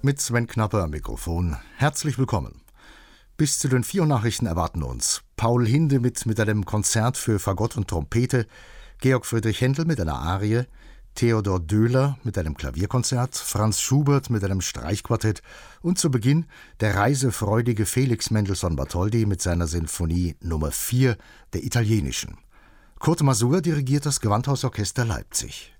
Mit Sven Knapper am Mikrofon. Herzlich willkommen. Bis zu den 4 Uhr Nachrichten erwarten uns Paul Hindemith mit einem Konzert für Fagott und Trompete, Georg Friedrich Händel mit einer Arie, Theodor Döhler mit einem Klavierkonzert, Franz Schubert mit einem Streichquartett und zu Beginn der reisefreudige Felix Mendelssohn Bartholdy mit seiner Sinfonie Nummer 4 der italienischen. Kurt Masur dirigiert das Gewandhausorchester Leipzig.